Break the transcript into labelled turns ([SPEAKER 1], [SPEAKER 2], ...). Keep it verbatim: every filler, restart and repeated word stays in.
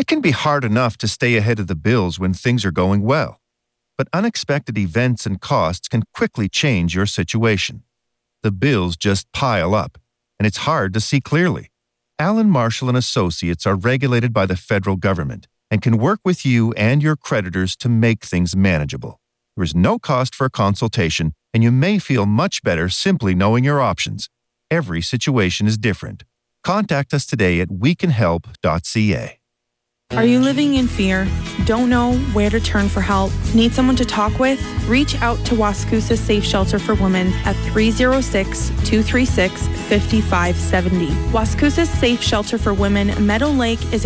[SPEAKER 1] It can be hard enough to stay ahead of the bills when things are going well, but unexpected events and costs can quickly change your situation. The bills just pile up, and it's hard to see clearly. Allen Marshall and Associates are regulated by the federal government and can work with you and your creditors to make things manageable. There is no cost for a consultation, and you may feel much better simply knowing your options. Every situation is different. Contact us today at we can help dot c a.
[SPEAKER 2] Are you living in fear? Don't know where to turn for help? Need someone to talk with? Reach out to Wascoosa Safe Shelter for Women at three oh six, two three six, five five seven oh. Wascoosa Safe Shelter for Women, Meadow Lake is